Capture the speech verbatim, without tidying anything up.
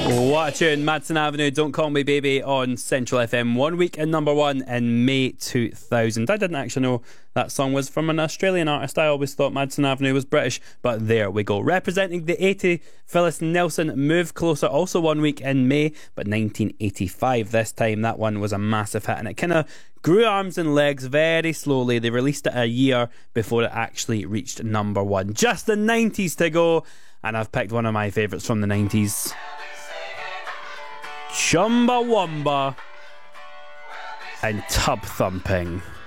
What a tune, Madsen Avenue, Don't Call Me Baby on Central F M. One week in number one in May two thousand. I didn't actually know that song was from an Australian artist. I always thought Madsen Avenue was British, but there we go. Representing the eighty, Phyllis Nelson, Move Closer, also one week in May, but nineteen eighty-five this time. That one was a massive hit, and it kind of grew arms and legs very slowly. They released it a year before it actually reached number one. Just the nineties to go, and I've picked one of my favourites from the nineties. Chumbawamba and Tub Thumping.